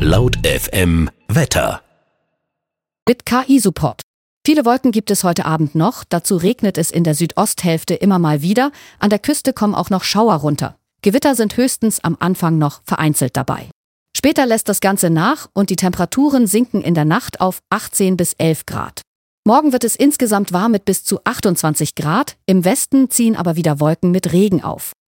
Laut FM Wetter. Mit KI-Support. Viele Wolken gibt es heute Abend noch, dazu regnet es in der Südosthälfte immer mal wieder, an der Küste kommen auch noch Schauer runter. Gewitter sind höchstens am Anfang noch vereinzelt dabei. Später lässt das Ganze nach und die Temperaturen sinken in der Nacht auf 18 bis 11 Grad. Morgen wird es insgesamt warm mit bis zu 28 Grad, im Westen ziehen aber wieder Wolken mit Regen auf.